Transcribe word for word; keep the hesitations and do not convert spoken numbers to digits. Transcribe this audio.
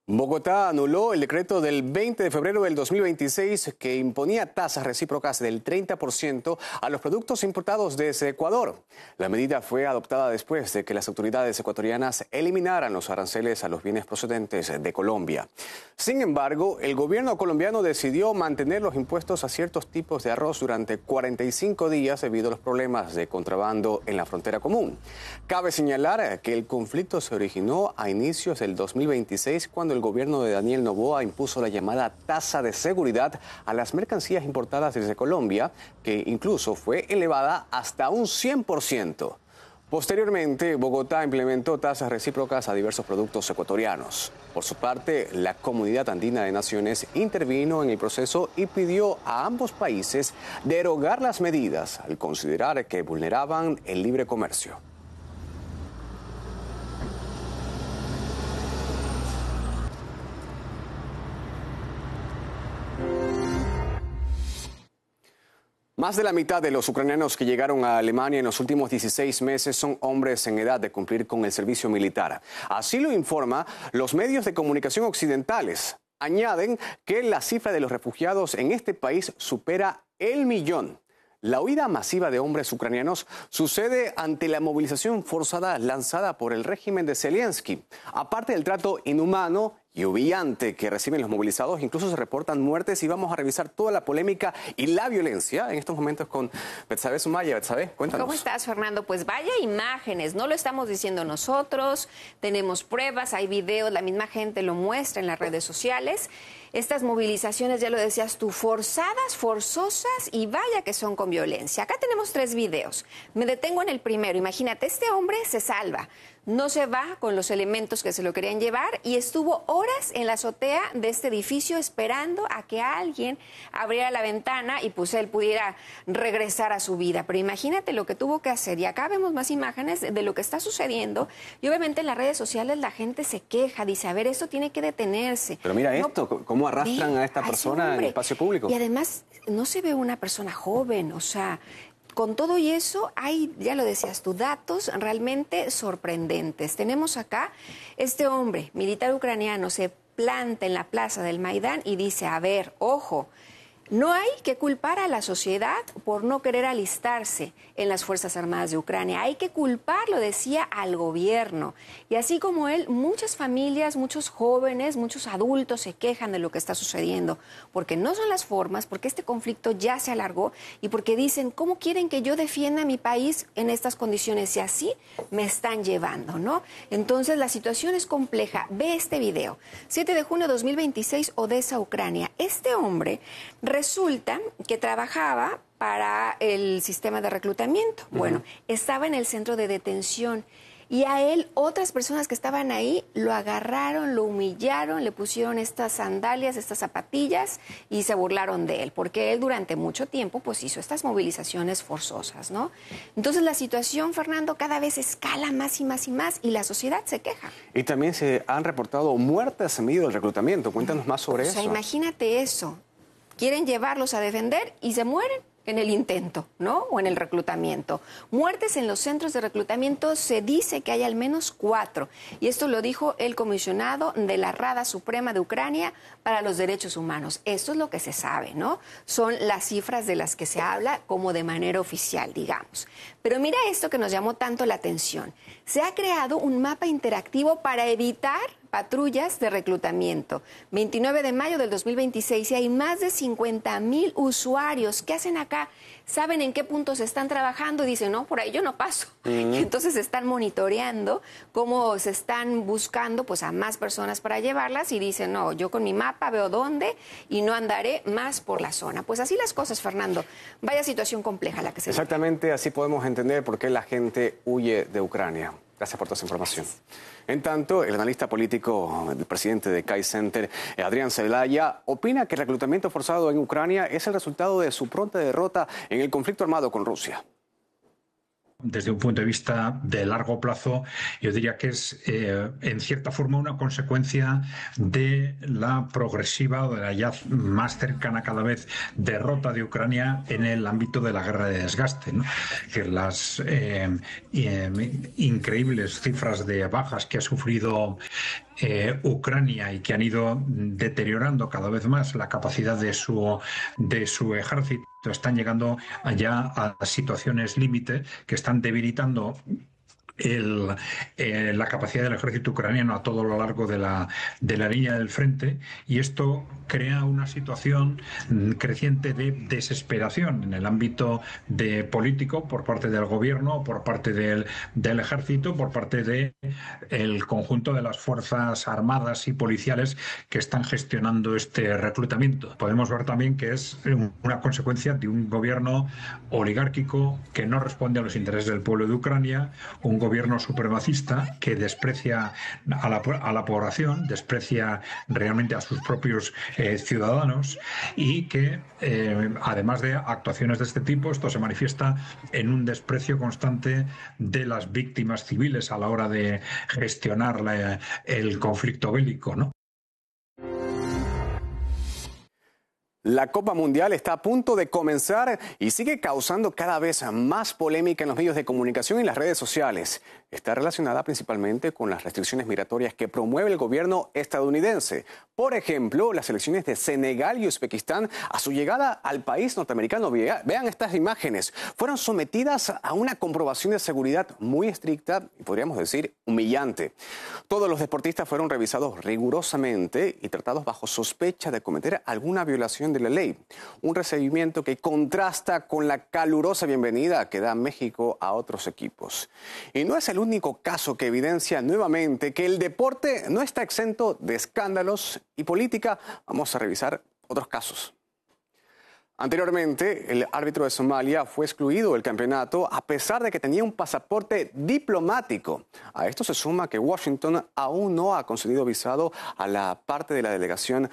Bogotá anuló el decreto del veinte de febrero del dos mil veintiséis que imponía tasas recíprocas del treinta por ciento a los productos importados desde Ecuador. La medida fue adoptada después de que las autoridades ecuatorianas eliminaran los aranceles a los bienes procedentes de Colombia. Sin embargo, el gobierno colombiano decidió mantener los impuestos a ciertos tipos de arroz durante cuarenta y cinco días debido a los problemas de contrabando en la frontera común. Cabe señalar que el conflicto se originó a inicios del dos mil veintiséis cuando el gobierno de Daniel Noboa impuso la llamada tasa de seguridad a las mercancías importadas desde Colombia, que incluso fue elevada hasta un cien por ciento. Posteriormente, Bogotá implementó tasas recíprocas a diversos productos ecuatorianos. Por su parte, la Comunidad Andina de Naciones intervino en el proceso y pidió a ambos países derogar las medidas al considerar que vulneraban el libre comercio. Más de la mitad de los ucranianos que llegaron a Alemania en los últimos dieciséis meses son hombres en edad de cumplir con el servicio militar. Así lo informan los medios de comunicación occidentales. Añaden que la cifra de los refugiados en este país supera el millón. La huida masiva de hombres ucranianos sucede ante la movilización forzada lanzada por el régimen de Zelensky. Aparte del trato inhumano y humillante que reciben los movilizados, incluso se reportan muertes, y vamos a revisar toda la polémica y la violencia en estos momentos con Betsabe Sumaya. Betsabe, cuéntanos. ¿Cómo estás, Fernando? Pues vaya imágenes, no lo estamos diciendo nosotros, tenemos pruebas, hay videos, la misma gente lo muestra en las redes sociales. Estas movilizaciones, ya lo decías tú, forzadas, forzosas, y vaya que son con violencia. Acá tenemos tres videos. Me detengo en el primero. Imagínate, este hombre se salva. No se va con los elementos que se lo querían llevar y estuvo horas en la azotea de este edificio esperando a que alguien abriera la ventana y pues él pudiera regresar a su vida. Pero imagínate lo que tuvo que hacer. Y acá vemos más imágenes de lo que está sucediendo. Y obviamente en las redes sociales la gente se queja, dice, a ver, esto tiene que detenerse. Pero mira no, esto, cómo arrastran ve a esta persona en el espacio público. Y además no se ve una persona joven, o sea... Con todo y eso, hay, ya lo decías tú, datos realmente sorprendentes. Tenemos acá este hombre, militar ucraniano, se planta en la plaza del Maidán y dice, a ver, ojo, no hay que culpar a la sociedad por no querer alistarse en las Fuerzas Armadas de Ucrania. Hay que culpar, lo decía, al gobierno. Y así como él, muchas familias, muchos jóvenes, muchos adultos se quejan de lo que está sucediendo. Porque no son las formas, porque este conflicto ya se alargó y porque dicen, ¿cómo quieren que yo defienda a mi país en estas condiciones? Y así me están llevando, ¿no? Entonces la situación es compleja. Ve este video. siete de junio de dos mil veintiséis, Odessa, Ucrania. Este hombre... Resulta que trabajaba para el sistema de reclutamiento. Uh-huh. Bueno, estaba en el centro de detención y a él otras personas que estaban ahí lo agarraron, lo humillaron, le pusieron estas sandalias, estas zapatillas y se burlaron de él, porque él durante mucho tiempo pues hizo estas movilizaciones forzosas, ¿no? Entonces la situación, Fernando, cada vez escala más y más y más y la sociedad se queja. Y también se han reportado muertes en medio del reclutamiento. Cuéntanos más sobre o eso. O sea, imagínate eso. Quieren llevarlos a defender y se mueren en el intento, ¿no? O en el reclutamiento. Muertes en los centros de reclutamiento, se dice que hay al menos cuatro. Y esto lo dijo el comisionado de la Rada Suprema de Ucrania para los Derechos Humanos. Esto es lo que se sabe, ¿no? Son las cifras de las que se habla como de manera oficial, digamos. Pero mira esto que nos llamó tanto la atención. Se ha creado un mapa interactivo para evitar patrullas de reclutamiento. veintinueve de mayo del dos mil veintiséis y hay más de cincuenta mil usuarios. ¿Qué hacen acá? Saben en qué puntos están trabajando y dicen, no, por ahí yo no paso. Uh-huh. Y entonces están monitoreando cómo se están buscando pues a más personas para llevarlas y dicen, no, yo con mi mapa veo dónde y no andaré más por la zona. Pues así las cosas, Fernando. Vaya situación compleja la que se Exactamente, vive. Así podemos entender por qué la gente huye de Ucrania. Gracias por toda esa información. En tanto, el analista político, el presidente de C A I Center, Adrián Celaya, opina que el reclutamiento forzado en Ucrania es el resultado de su pronta derrota en el conflicto armado con Rusia. Desde un punto de vista de largo plazo, yo diría que es, eh, en cierta forma, una consecuencia de la progresiva o de la ya más cercana cada vez derrota de Ucrania en el ámbito de la guerra de desgaste, ¿no? Que las eh, eh, increíbles cifras de bajas que ha sufrido eh, Ucrania y que han ido deteriorando cada vez más la capacidad de su, de su ejército, están llegando ya a situaciones límite que están debilitando El, eh, la capacidad del ejército ucraniano a todo lo largo de la, de la línea del frente, y esto crea una situación creciente de desesperación en el ámbito de político por parte del gobierno, por parte del, del ejército, por parte del conjunto de las fuerzas armadas y policiales que están gestionando este reclutamiento. Podemos ver también que es una consecuencia de un gobierno oligárquico que no responde a los intereses del pueblo de Ucrania, un gobierno supremacista que desprecia a la, a la población, desprecia realmente a sus propios eh, ciudadanos, y que eh, además de actuaciones de este tipo, esto se manifiesta en un desprecio constante de las víctimas civiles a la hora de gestionar la, el conflicto bélico, ¿no? La Copa Mundial está a punto de comenzar y sigue causando cada vez más polémica en los medios de comunicación y en las redes sociales. Está relacionada principalmente con las restricciones migratorias que promueve el gobierno estadounidense. Por ejemplo, las selecciones de Senegal y Uzbekistán, a su llegada al país norteamericano, vean estas imágenes, fueron sometidas a una comprobación de seguridad muy estricta y podríamos decir humillante. Todos los deportistas fueron revisados rigurosamente y tratados bajo sospecha de cometer alguna violación de la ley. Un recibimiento que contrasta con la calurosa bienvenida que da México a otros equipos. Y no es el único caso que evidencia nuevamente que el deporte no está exento de escándalos y política. Vamos a revisar otros casos. Anteriormente, el árbitro de Somalia fue excluido del campeonato a pesar de que tenía un pasaporte diplomático. A esto se suma que Washington aún no ha concedido visado a la parte de la delegación